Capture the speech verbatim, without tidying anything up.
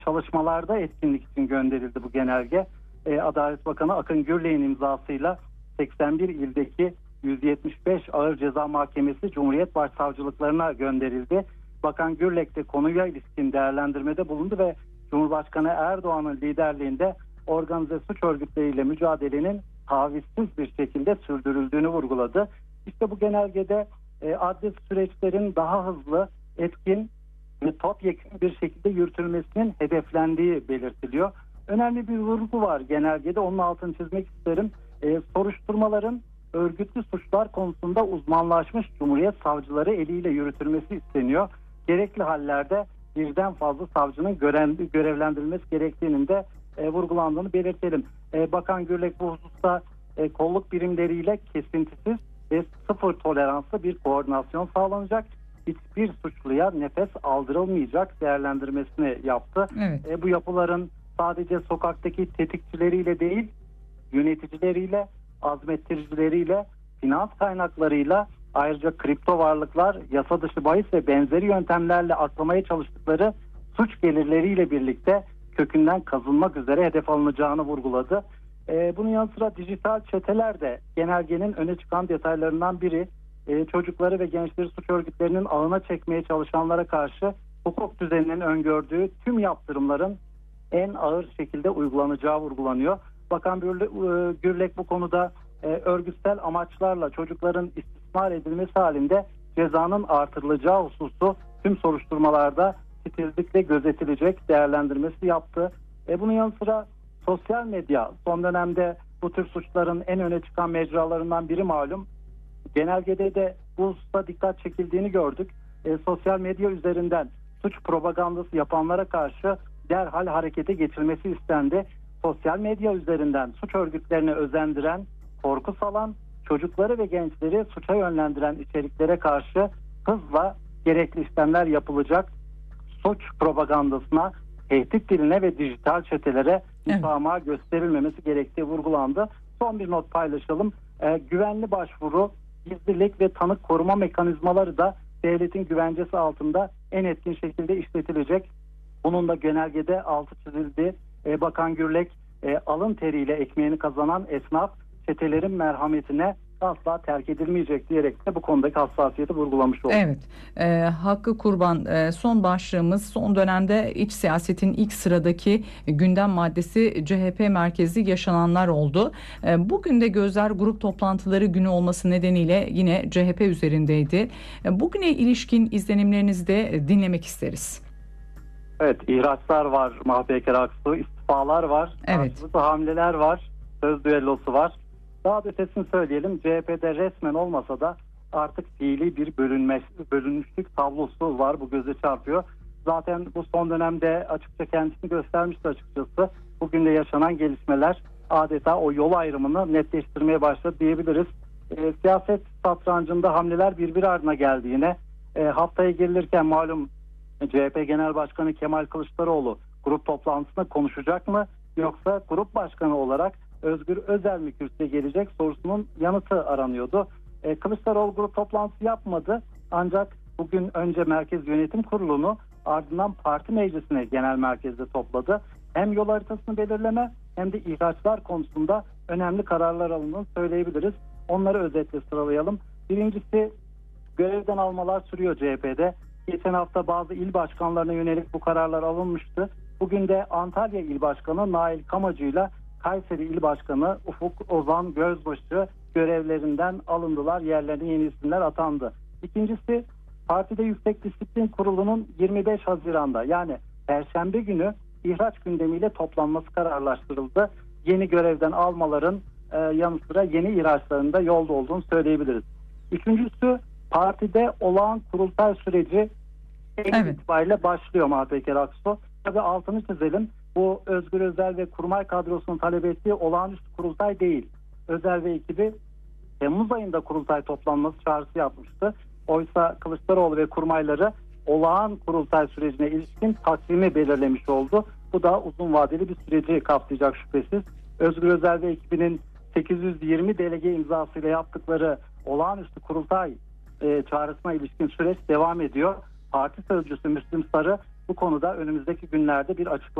çalışmalarda etkinlik için gönderildi bu genelge. E, Adalet Bakanı Akın Gürlek'in imzasıyla seksen bir ildeki yüz yetmiş beş Ağır Ceza Mahkemesi Cumhuriyet Başsavcılıklarına gönderildi. Bakan Gürlek de konuya ilişkin değerlendirmede bulundu ve Cumhurbaşkanı Erdoğan'ın liderliğinde organize suç örgütleriyle mücadelenin tavizsiz bir şekilde sürdürüldüğünü vurguladı. İşte bu genelgede e, adli süreçlerin daha hızlı, etkin ve topyekun bir şekilde yürütülmesinin hedeflendiği belirtiliyor. Önemli bir vurgu var genelgede, onun altını çizmek isterim. E, soruşturmaların örgütlü suçlar konusunda uzmanlaşmış Cumhuriyet savcıları eliyle yürütülmesi isteniyor. Gerekli hallerde birden fazla savcının görev, görevlendirilmesi gerektiğinin de e, vurgulandığını belirtelim. E, Bakan Gürlek bu hususta e, kolluk birimleriyle kesintisiz ve sıfır toleranslı bir koordinasyon sağlanacak. Hiçbir suçluya nefes aldırılmayacak değerlendirmesini yaptı. Evet. E, bu yapıların sadece sokaktaki tetikçileriyle değil, yöneticileriyle, azmettiricileriyle, finans kaynaklarıyla, ayrıca kripto varlıklar, yasa dışı bahis ve benzeri yöntemlerle aklamaya çalıştıkları suç gelirleriyle birlikte kökünden kazınmak üzere hedef alınacağını vurguladı. Ee, bunun yanı sıra dijital çeteler de genelgenin öne çıkan detaylarından biri. Ee, çocukları ve gençleri suç örgütlerinin ağına çekmeye çalışanlara karşı hukuk düzeninin öngördüğü tüm yaptırımların en ağır şekilde uygulanacağı vurgulanıyor. Bakan Gürlek bu konuda e, örgütsel amaçlarla çocukların istismar edilmesi halinde cezanın artırılacağı hususu tüm soruşturmalarda titizlikle gözetilecek değerlendirmesi yaptı. E, bunun yanı sıra sosyal medya son dönemde bu tür suçların en öne çıkan mecralarından biri malum. Genelgede de bu hususta dikkat çekildiğini gördük. E, sosyal medya üzerinden suç propagandası yapanlara karşı derhal harekete geçilmesi istendi. Sosyal medya üzerinden suç örgütlerine özendiren, korku salan, çocukları ve gençleri suça yönlendiren içeriklere karşı hızla gerekli işlemler yapılacak. Suç propagandasına, tehdit diline ve dijital çetelere müsamaha evet. gösterilmemesi gerektiği vurgulandı. Son bir not paylaşalım. Ee, güvenli başvuru, gizlilik ve tanık koruma mekanizmaları da devletin güvencesi altında en etkin şekilde işletilecek. Bunun da genelgede altı çizildi. Ee, Bakan Gürlek e, alın teriyle ekmeğini kazanan esnaf çetelerin merhametine asla terk edilmeyecek diyerek de bu konudaki hassasiyeti vurgulamış oldu. Evet. E, Hakkı Kurban, e, son başlığımız son dönemde iç siyasetin ilk sıradaki gündem maddesi C H P merkezli yaşananlar oldu. E, bugün de gözler grup toplantıları günü olması nedeniyle yine C H P üzerindeydi. E, bugüne ilişkin izlenimlerinizi de dinlemek isteriz. Evet, ihraçlar var, Mahpeker Aksu, istifalar var, evet. karşılıklı hamleler var, söz düellosu var. Daha ötesini söyleyelim, C H P'de resmen olmasa da artık fiili bir bölünme, bölünmüşlük tablosu var, bu göze çarpıyor. Zaten bu son dönemde açıkça kendisini göstermişti açıkçası. Bugün de yaşanan gelişmeler adeta o yol ayrımını netleştirmeye başladı diyebiliriz. E, siyaset satrancında hamleler birbiri ardına geldi yine. E, haftaya girilirken malum C H P Genel Başkanı Kemal Kılıçdaroğlu grup toplantısında konuşacak mı? Yoksa grup başkanı olarak Özgür Özel mi kürsüye gelecek sorusunun yanıtı aranıyordu. E, Kılıçdaroğlu grup toplantısı yapmadı. Ancak bugün önce Merkez Yönetim Kurulu'nu ardından parti meclisine genel merkezde topladı. Hem yol haritasını belirleme hem de ihraçlar konusunda önemli kararlar alındığını söyleyebiliriz. Onları özetle sıralayalım. Birincisi, görevden almalar sürüyor C H P'de. Geçen hafta bazı il başkanlarına yönelik bu kararlar alınmıştı. Bugün de Antalya İl Başkanı Nail Kamacı ile Kayseri İl Başkanı Ufuk Ozan Gözbaşı görevlerinden alındılar. Yerlerine yeni isimler atandı. İkincisi, partide Yüksek Disiplin Kurulu'nun yirmi beş Haziran'da yani Perşembe günü ihraç gündemiyle toplanması kararlaştırıldı. Yeni görevden almaların e, yanı sıra yeni ihraçların da yolda olduğunu söyleyebiliriz. Üçüncüsü, partide olağan kurultay süreci evet. itibariyle başlıyor Mahpeker Aksu. Tabii altını çizelim. Bu Özgür Özel ve kurmay kadrosunun talep ettiği olağanüstü kurultay değil. Özel ve ekibi Temmuz ayında kurultay toplanması çağrısı yapmıştı. Oysa Kılıçdaroğlu ve kurmayları olağan kurultay sürecine ilişkin takvimi belirlemiş oldu. Bu da uzun vadeli bir süreci kapsayacak şüphesiz. Özgür Özel ve ekibinin sekiz yüz yirmi delege imzasıyla yaptıkları olağanüstü kurultay e, çağrısına ilişkin süreç devam ediyor. Parti sözcüsü Müslüm Sarı Bu konuda önümüzdeki günlerde bir açıklama